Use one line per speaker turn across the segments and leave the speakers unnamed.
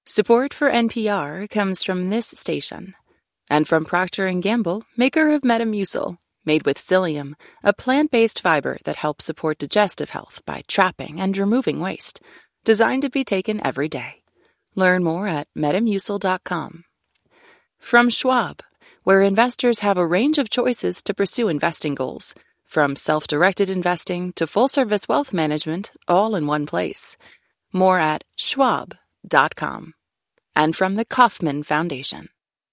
Support for NPR comes from this station and from Procter & Gamble, maker of Metamucil, made with psyllium, a plant-based fiber that helps support digestive health by trapping and removing waste, designed to be taken every day. Learn more at metamucil.com. From Schwab, where investors have a range of choices to pursue investing goals, from self-directed investing to full-service wealth management, all in one place. More at schwab.com. And from the Kauffman Foundation.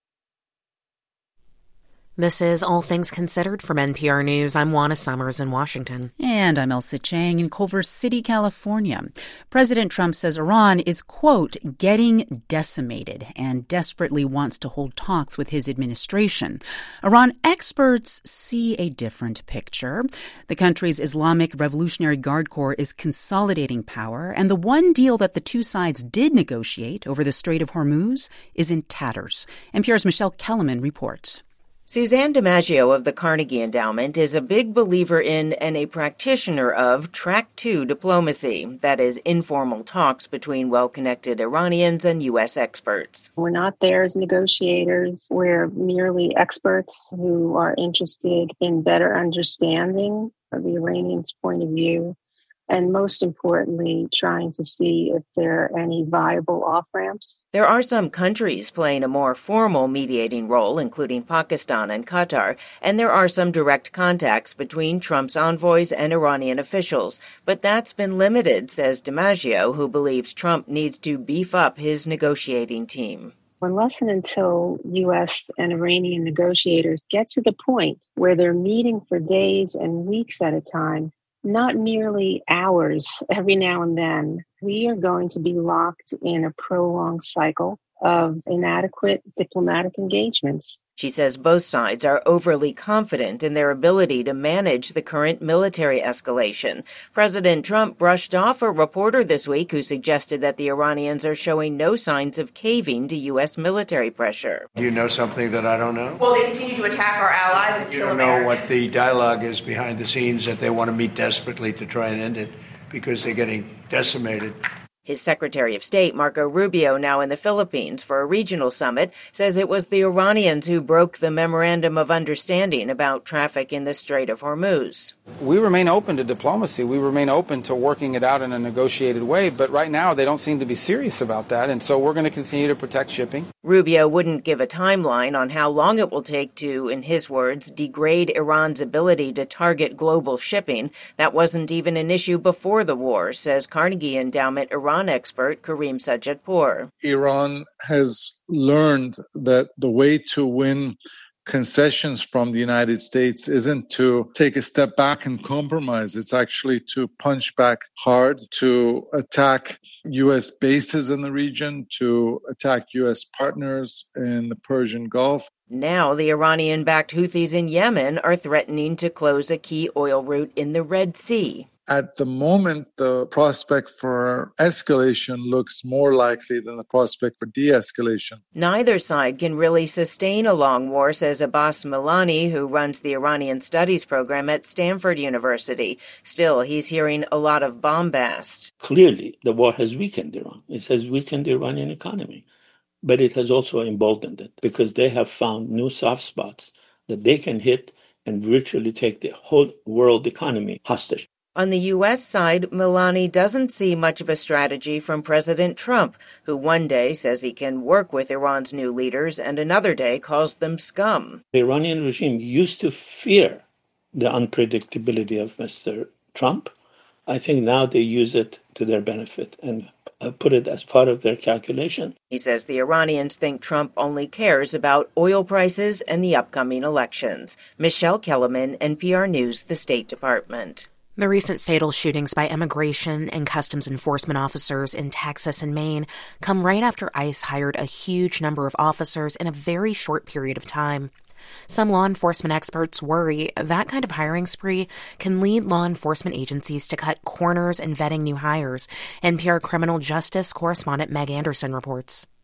This is All Things Considered from NPR News. I'm Juana Summers in Washington.
And I'm Elsa Chang in Culver City, California. President Trump says Iran is, quote, getting decimated and desperately wants to hold talks with his administration. Iran experts see a different picture. The country's Islamic Revolutionary Guard Corps is consolidating power, and the one deal that the two sides did negotiate over the Strait of Hormuz is in tatters. NPR's Michelle Kellerman reports.
Suzanne DiMaggio of the Carnegie Endowment is a big believer in and a practitioner of Track 2 diplomacy, that is, informal talks between well-connected Iranians and U.S. experts.
We're not there as negotiators. We're merely experts who are interested in better understanding of the Iranians' point of view, and most importantly, trying to see if there are any viable off-ramps.
There are some countries playing a more formal mediating role, including Pakistan and Qatar, and there are some direct contacts between Trump's envoys and Iranian officials. But that's been limited, says DiMaggio, who believes Trump needs to beef up his negotiating team.
Unless and until U.S. and Iranian negotiators get to the point where they're meeting for days and weeks at a time, not merely hours every now and then, we are going to be locked in a prolonged cycle of inadequate diplomatic engagements.
She says both sides are overly confident in their ability to manage the current military escalation. President Trump brushed off a reporter this week who suggested that the Iranians are showing no signs of caving to U.S. military pressure.
Do you know something that I don't know?
Well, they continue to attack our allies and kill Americans.
You don't know what the dialogue is behind the scenes, that they want to meet desperately to try and end it because they're getting decimated.
His Secretary of State, Marco Rubio, now in the Philippines for a regional summit, says it was the Iranians who broke the memorandum of understanding about traffic in the Strait of Hormuz.
We remain open to diplomacy. We remain open to working it out in a negotiated way. But right now, they don't seem to be serious about that. And so we're going to continue to protect shipping.
Rubio wouldn't give a timeline on how long it will take to, in his words, degrade Iran's ability to target global shipping. That wasn't even an issue before the war, says Carnegie Endowment Iran expert Karim Sajjadpour.
Iran has learned that the way to win concessions from the United States isn't to take a step back and compromise. It's actually to punch back hard, to attack U.S. bases in the region, to attack U.S. partners in the Persian Gulf.
Now the Iranian-backed Houthis in Yemen are threatening to close a key oil route in the Red Sea.
At the moment, the prospect for escalation looks more likely than the prospect for de-escalation.
Neither side can really sustain a long war, says Abbas Milani, who runs the Iranian Studies program at Stanford University. Still, he's hearing a lot of bombast.
Clearly, the war has weakened Iran. It has weakened the Iranian economy. But it has also emboldened it because they have found new soft spots that they can hit and virtually take the whole world economy hostage.
On the U.S. side, Milani doesn't see much of a strategy from President Trump, who one day says he can work with Iran's new leaders and another day calls them scum.
The Iranian regime used to fear the unpredictability of Mr. Trump. I think now they use it to their benefit and put it as part of their calculation.
He says the Iranians think Trump only cares about oil prices and the upcoming elections. Michelle Kellerman, NPR News, the State Department.
The recent fatal shootings by immigration and customs enforcement officers in Texas and Maine come right after ICE hired a huge number of officers in a very short period of time. Some law enforcement experts worry that kind of hiring spree can lead law enforcement agencies to cut corners in vetting new hires. NPR criminal justice correspondent Meg Anderson reports.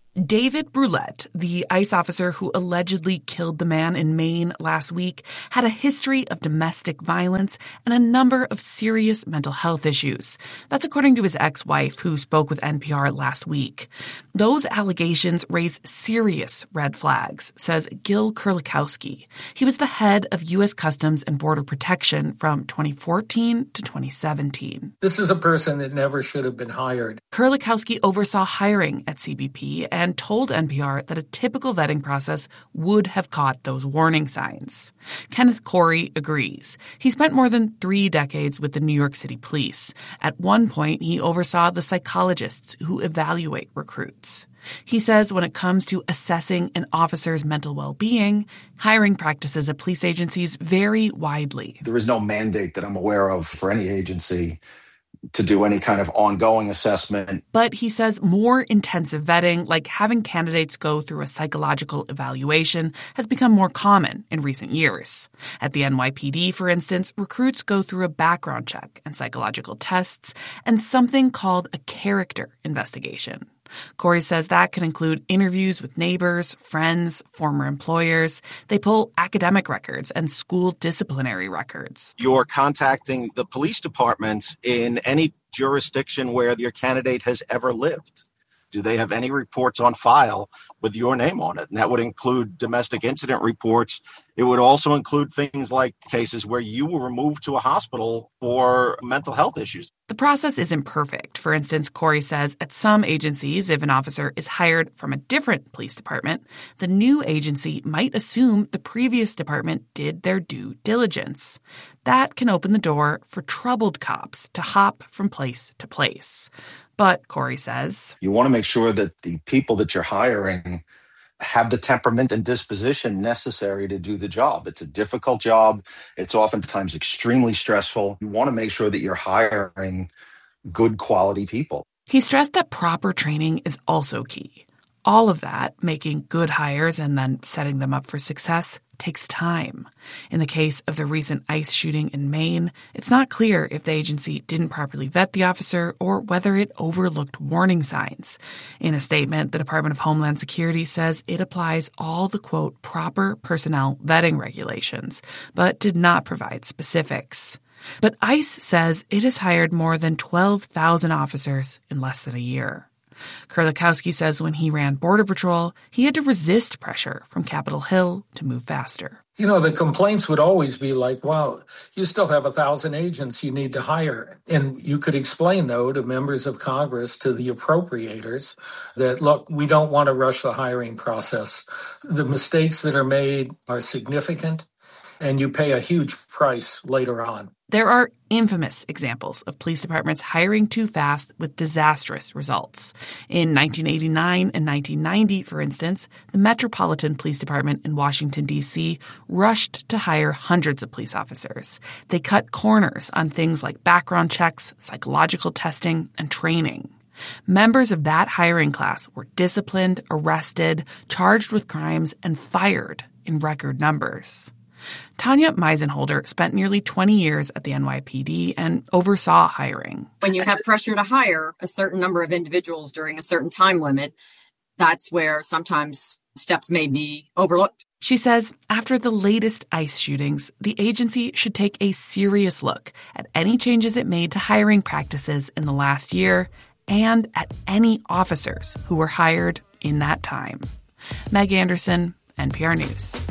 David Brulette, the ICE officer who allegedly killed the man in Maine last week, had a history of domestic violence and a number of serious mental health issues. That's according to his ex-wife, who spoke with NPR last week. Those allegations raise serious red flags, says Gil Kurlikowski. He was the head of U.S. Customs and Border Protection from 2014 to 2017.
This is a person that never should have been hired.
Kurlikowski oversaw hiring at CBP and told NPR that a typical vetting process would have caught those warning signs. Kenneth Corey agrees. He spent more than 3 decades with the New York City Police. At one point, he oversaw the psychologists who evaluate recruits. He says when it comes to assessing an officer's mental well-being, hiring practices at police agencies vary widely.
There is no mandate that I'm aware of for any agency to do any kind of ongoing assessment.
But he says more intensive vetting, like having candidates go through a psychological evaluation, has become more common in recent years. At the NYPD, for instance, recruits go through a background check and psychological tests and something called a character investigation. Corey says that can include interviews with neighbors, friends, former employers. They pull academic records and school disciplinary records.
You're contacting the police departments in any jurisdiction where your candidate has ever lived. Do they have any reports on file with your name on it? And that would include domestic incident reports. It would also include things like cases where you were removed to a hospital for mental health issues.
The process isn't perfect. For instance, Corey says at some agencies, if an officer is hired from a different police department, the new agency might assume the previous department did their due diligence. That can open the door for troubled cops to hop from place to place. But, Corey says,
you want to make sure that the people that you're hiring have the temperament and disposition necessary to do the job. It's a difficult job. It's oftentimes extremely stressful. You want to make sure that you're hiring good quality people.
He stressed that proper training is also key. All of that, making good hires and then setting them up for success, takes time. In the case of the recent ICE shooting in Maine, it's not clear if the agency didn't properly vet the officer or whether it overlooked warning signs. In a statement, the Department of Homeland Security says it applies all the, quote, proper personnel vetting regulations, but did not provide specifics. But ICE says it has hired more than 12,000 officers in less than a year. Kurlikowski says when he ran Border Patrol, he had to resist pressure from Capitol Hill to move faster.
You know, the complaints would always be like, wow, you still have 1,000 agents you need to hire. And you could explain, though, to members of Congress, to the appropriators, that, look, we don't want to rush the hiring process. The mistakes that are made are significant, and you pay a huge price later on.
There are infamous examples of police departments hiring too fast with disastrous results. In 1989 and 1990, for instance, the Metropolitan Police Department in Washington, D.C. rushed to hire hundreds of police officers. They cut corners on things like background checks, psychological testing, and training. Members of that hiring class were disciplined, arrested, charged with crimes, and fired in record numbers. Tanya Meisenholder spent nearly 20 years at the NYPD and oversaw hiring.
When you have pressure to hire a certain number of individuals during a certain time limit, that's where sometimes steps may be overlooked.
She says after the latest ICE shootings, the agency should take a serious look at any changes it made to hiring practices in the last year and at any officers who were hired in that time. Meg Anderson, NPR News.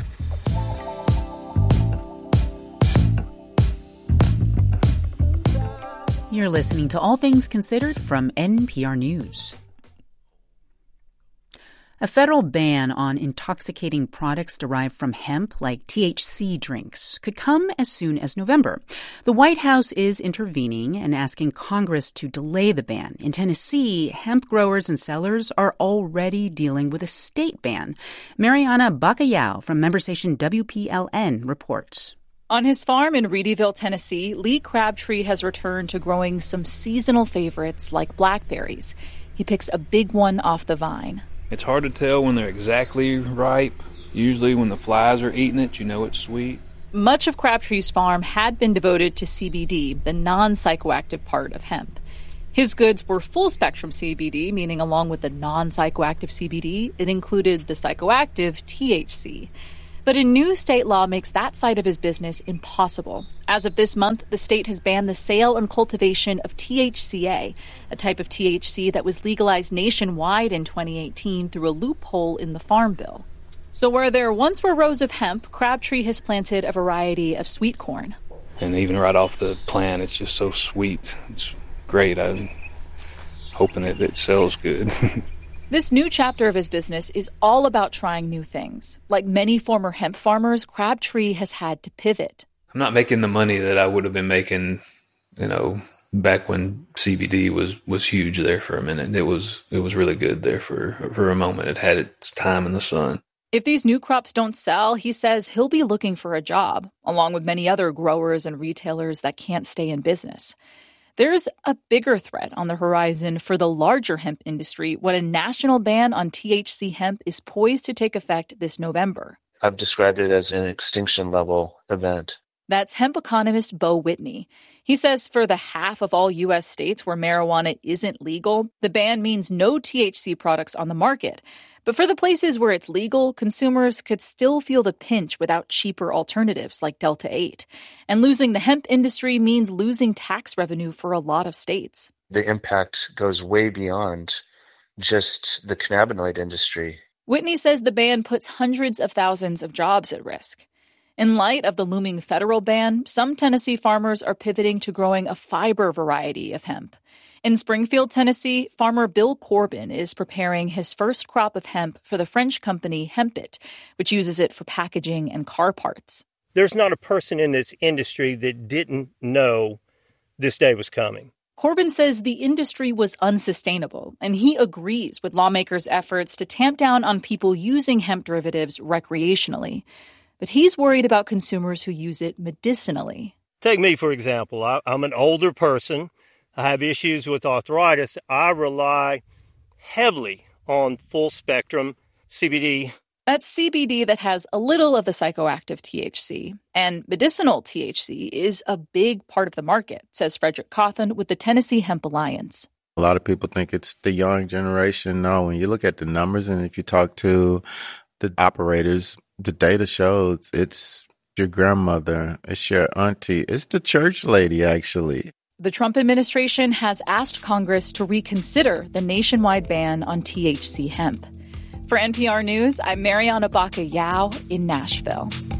You're listening to All Things Considered from NPR News. A federal ban on intoxicating products derived from hemp, like THC drinks, could come as soon as November. The White House is intervening and asking Congress to delay the ban. In Tennessee, hemp growers and sellers are already dealing with a state ban. Mariana Bacallao from member station WPLN reports.
On his farm in Reedyville, Tennessee, Lee Crabtree has returned to growing some seasonal favorites like blackberries. He picks a big one off the vine.
It's hard to tell when they're exactly ripe. Usually when the flies are eating it, you know it's sweet.
Much of Crabtree's farm had been devoted to CBD, the non-psychoactive part of hemp. His goods were full-spectrum CBD, meaning along with the non-psychoactive CBD, it included the psychoactive THC. But a new state law makes that side of his business impossible. As of this month, the state has banned the sale and cultivation of THCA, a type of THC that was legalized nationwide in 2018 through a loophole in the Farm Bill. So where there once were rows of hemp, Crabtree has planted a variety of sweet corn.
And even right off the plant, it's just so sweet. It's great. I'm hoping it sells good.
This new chapter of his business is all about trying new things. Like many former hemp farmers, Crabtree has had to pivot.
I'm not making the money that I would have been making, back when CBD was huge there for a minute. It was really good there for a moment. It had its time in the sun.
If these new crops don't sell, he says he'll be looking for a job, along with many other growers and retailers that can't stay in business. There's a bigger threat on the horizon for the larger hemp industry when a national ban on THC hemp is poised to take effect this November.
I've described it as an extinction-level event.
That's hemp economist Bo Whitney. He says for the half of all U.S. states where marijuana isn't legal, the ban means no THC products on the market. But for the places where it's legal, consumers could still feel the pinch without cheaper alternatives like Delta-8. And losing the hemp industry means losing tax revenue for a lot of states.
The impact goes way beyond just the cannabinoid industry.
Whitney says the ban puts hundreds of thousands of jobs at risk. In light of the looming federal ban, some Tennessee farmers are pivoting to growing a fiber variety of hemp. In Springfield, Tennessee, farmer Bill Corbin is preparing his first crop of hemp for the French company Hempit, which uses it for packaging and car parts.
There's not a person in this industry that didn't know this day was coming.
Corbin says the industry was unsustainable, and he agrees with lawmakers' efforts to tamp down on people using hemp derivatives recreationally. But he's worried about consumers who use it medicinally.
Take me, for example. I'm an older person. I have issues with arthritis. I rely heavily on full-spectrum CBD.
That's CBD that has a little of the psychoactive THC. And medicinal THC is a big part of the market, says Frederick Cawthon with the Tennessee Hemp Alliance.
A lot of people think it's the young generation. No, when you look at the numbers and if you talk to the operators, the data shows it's your grandmother, it's your auntie, it's the church lady, actually.
The Trump administration has asked Congress to reconsider the nationwide ban on THC hemp. For NPR News, I'm Mariana Baca-Yao in Nashville.